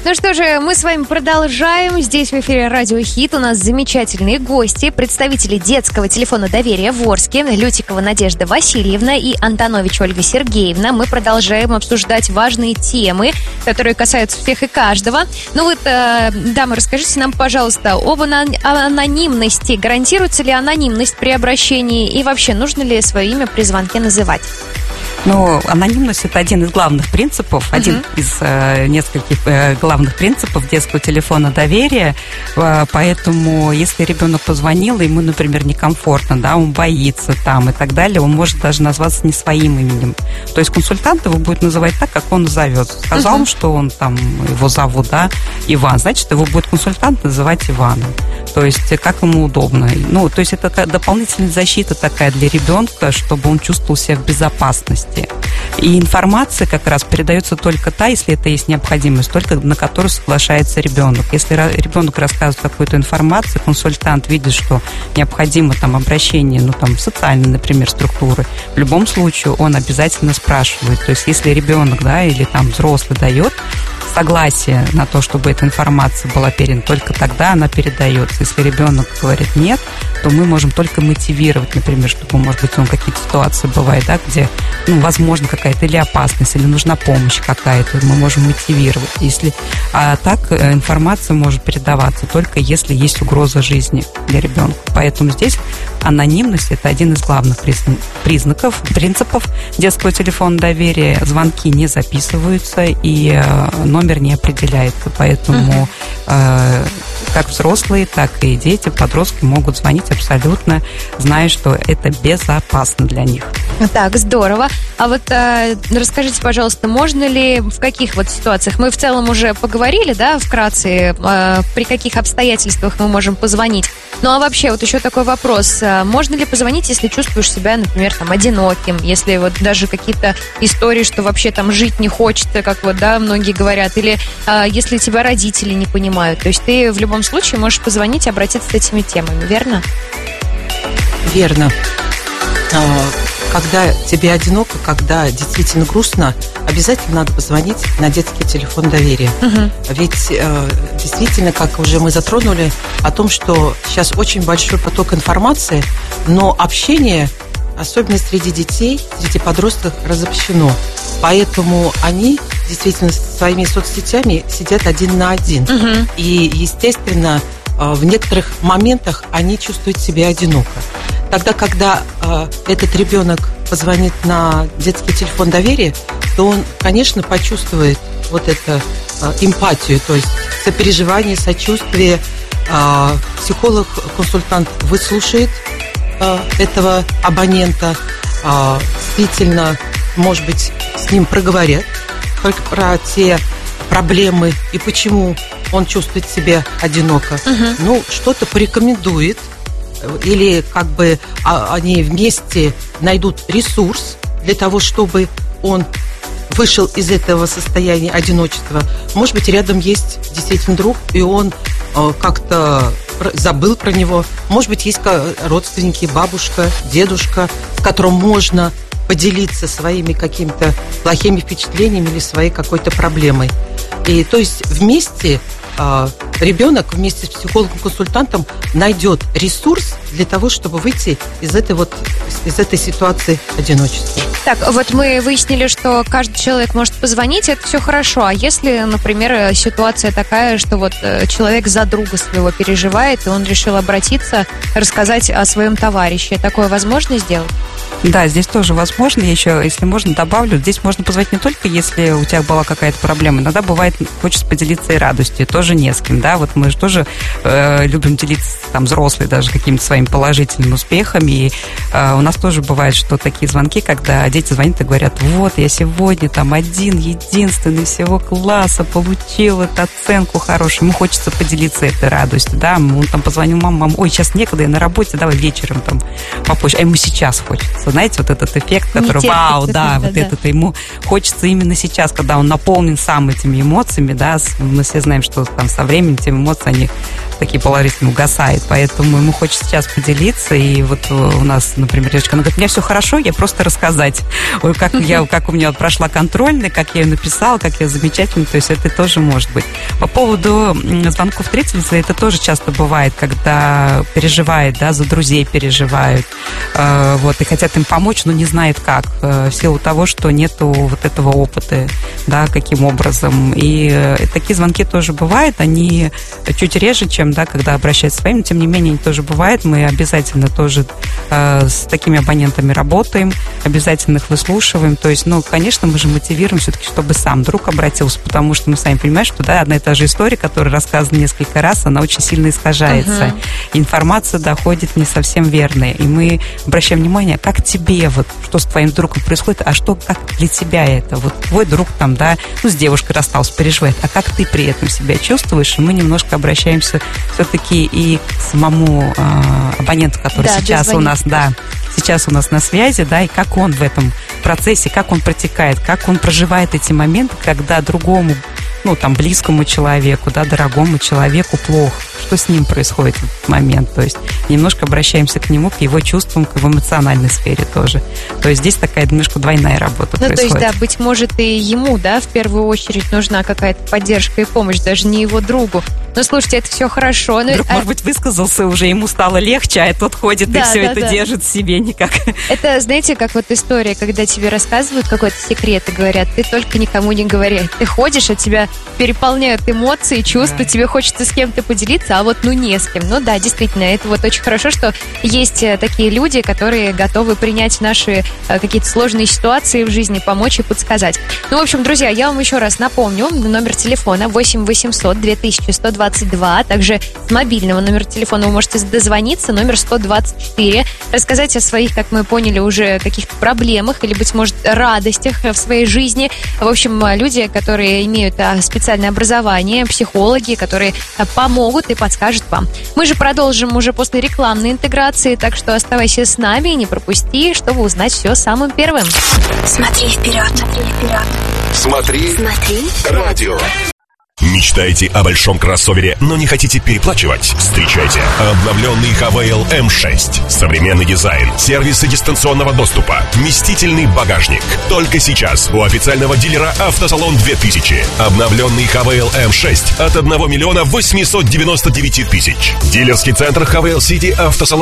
Ну что же, мы с вами продолжаем. Здесь в эфире Радио Хит. У нас замечательные гости, представители детского телефона доверия в Орске, Лютикова Надежда Васильевна и Антонович Ольга Сергеевна. Мы продолжаем обсуждать важные темы, которые касаются всех и каждого. Ну вот, дамы, расскажите нам, пожалуйста, об анонимности. Гарантируется ли анонимность при обращении? И вообще, нужно ли свое имя при звонке называть? Ну, анонимность – это один из главных принципов, один из нескольких главных принципов детского телефона доверия. Поэтому, если ребенок позвонил, ему, например, некомфортно, да, он боится там и так далее, он может даже назваться не своим именем. То есть консультант его будет называть так, как он назовет. Сказал, что он там, его зовут, да, Иван, значит, его будет консультант называть Иваном. То есть, как ему удобно. Ну, то есть, это дополнительная защита такая для ребенка, чтобы он чувствовал себя в безопасности. И информация как раз передается только та, если это есть необходимость, только на которую соглашается ребенок. Если ребенок рассказывает какую-то информацию, консультант видит, что необходимо там обращение, ну там социальной, например, структуры, в любом случае он обязательно спрашивает. То есть если ребенок, да, или там взрослый дает согласие на то, чтобы эта информация была передана, только тогда она передается. Если ребенок говорит нет, то мы можем только мотивировать, например, чтобы, может быть, какие-то ситуации бывают, да, где, ну, возможно, какая-то или опасность, или нужна помощь какая-то, мы можем мотивировать. Если так информация может передаваться только если есть угроза жизни для ребенка. Поэтому здесь анонимность – это один из главных принципов детского телефона доверия. Звонки не записываются и номер не определяется. Поэтому как взрослые, так и дети, подростки могут звонить абсолютно, зная, что это безопасно для них. Так, здорово. А вот расскажите, пожалуйста, можно ли, в каких вот ситуациях, мы в целом уже поговорили, да, вкратце, при каких обстоятельствах мы можем позвонить. Ну а вообще, вот еще такой вопрос. Можно ли позвонить, если чувствуешь себя, например, там, одиноким, если вот даже какие-то истории, что вообще там жить не хочется, как вот, да, многие говорят, или если тебя родители не понимают. То есть ты в любом случае можешь позвонить и обратиться с этими темами, верно? Верно. Когда тебе одиноко, когда действительно грустно, обязательно надо позвонить на детский телефон доверия. Ведь действительно, как уже мы затронули, о том, что сейчас очень большой поток информации, но общение, особенно среди детей, среди подростков, разобщено. Поэтому они действительно со своими соцсетями сидят один на один. И, естественно, в некоторых моментах они чувствуют себя одиноко. Тогда, когда этот ребенок позвонит на детский телефон доверия, то он, конечно, почувствует вот эту эмпатию, то есть сопереживание, сочувствие. Психолог-консультант выслушает этого абонента, действительно, может быть, с ним проговорят про те проблемы и почему он чувствует себя одиноко. Ну, что-то порекомендует, или как бы они вместе найдут ресурс для того, чтобы он вышел из этого состояния одиночества. Может быть, рядом есть действительно друг, и он как-то забыл про него. Может быть, есть родственники, бабушка, дедушка, с которым можно поделиться своими какими-то плохими впечатлениями или своей какой-то проблемой. И то есть вместе ребенок вместе с психологом-консультантом найдет ресурс для того, чтобы выйти из этой ситуации одиночества. Так, вот мы выяснили, что каждый человек может позвонить, это все хорошо. А если, например, ситуация такая, что вот человек за друга своего переживает, и он решил обратиться, рассказать о своем товарище, такое возможно сделать? Да, здесь тоже возможно. Я еще, если можно, добавлю, здесь можно позвонить не только, если у тебя была какая-то проблема. Иногда бывает, хочется поделиться и радостью, тоже не с кем, да. Вот мы же тоже любим делиться, там, взрослые даже какими-то своими положительными успехами. И у нас тоже бывает, что такие звонки, когда дети звонят и говорят: вот, я сегодня там единственный всего класса получил эту оценку хорошую. Ему хочется поделиться этой радостью, да. Он там позвонил: мама, ой, сейчас некогда, я на работе, давай вечером там попозже. А ему сейчас хочется. Знаете, вот этот эффект, который, вау, да, вот это ему хочется именно сейчас, когда он наполнен сам этими эмоциями, да, мы все знаем, что там со временем эти эмоции, они такие положительные, угасает. Поэтому ему хочется сейчас поделиться. И вот у нас, например, девочка, она говорит, у меня все хорошо, я просто рассказать. Ой, как у меня прошла контрольная, как я ее написала, как я замечательно. То есть это тоже может быть. По поводу звонков требовательницы, это тоже часто бывает, когда переживает, да, за друзей переживают, вот, и хотят им помочь, но не знают как, в силу того, что нету вот этого опыта, да, каким образом. И такие звонки тоже бывают, они чуть реже, чем, да, когда обращаются своим, но тем не менее они тоже бывают. Мы обязательно тоже с такими абонентами работаем, обязательно их выслушиваем. То есть, ну, конечно, мы же мотивируем все-таки, чтобы сам друг обратился, потому что мы сами понимаем, что, да, одна и та же история, которая рассказана несколько раз, она очень сильно искажается. Информация доходит не совсем верная. И мы обращаем внимание, как тебе, вот, что с твоим другом происходит, а что, как для тебя это? Вот твой друг там, да, ну, с девушкой расстался, переживает, а как ты при этом себя чувствуешь? И мы немножко обращаемся все-таки и к самому абоненту, который сейчас у нас, да, сейчас у нас на связи, да, и как он в этом процессе, как он протекает, как он проживает эти моменты, когда другому, ну, там, близкому человеку, да, дорогому человеку плохо. Что с ним происходит в этот момент? То есть немножко обращаемся к нему, к его чувствам, к его эмоциональной сфере тоже. То есть здесь такая немножко двойная работа происходит. То есть, да, быть может, и ему, да, в первую очередь нужна какая-то поддержка и помощь, даже не его другу. Ну, слушайте, это все хорошо. Друг, может быть, высказался уже, ему стало легче, а тот ходит и все это держит в себе никак. Это, знаете, как вот история, когда тебе рассказывают какой-то секрет и говорят, ты только никому не говори. Ты ходишь, а тебя переполняют эмоции, чувства, тебе хочется с кем-то поделиться, а вот ну не с кем. Ну да, действительно, это вот очень хорошо, что есть такие люди, которые готовы принять наши какие-то сложные ситуации в жизни, помочь и подсказать. Ну, в общем, друзья, я вам еще раз напомню, номер телефона 8 800 2122, также с мобильного номера телефона вы можете дозвониться, номер 124, рассказать о своих, как мы поняли, уже каких-то проблемах или, быть может, радостях в своей жизни. В общем, люди, которые имеют специальное образование, психологи, которые помогут и подскажут вам. Мы же продолжим уже после рекламной интеграции, так что оставайся с нами и не пропусти, чтобы узнать все самым первым. Смотри вперед, смотри вперед. Смотри радио. Мечтаете о большом кроссовере, но не хотите переплачивать? Встречайте обновленный Havail M6. Современный дизайн, сервисы дистанционного доступа, вместительный багажник. Только сейчас у официального дилера «Автосалон 2000». Обновленный Havail M6 от 1 899 000. Дилерский центр Havail City Автосалон